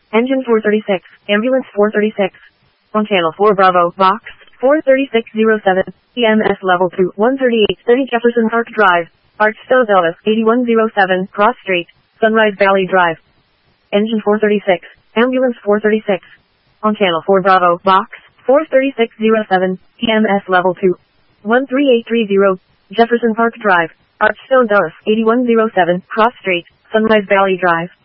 Engine 436, Ambulance 436. On Channel 4 Bravo, Box 43607, EMS Level 2, 13830 Jefferson Park Drive, Archstone, Ellis, 8107, Cross Street, Sunrise Valley Drive. Engine 436, Ambulance 436. On Channel 4 Bravo, Box 43607, EMS Level 2, 13830, Jefferson Park Drive, Archstone, Ellis, 8107, Cross Street, Sunrise Valley Drive.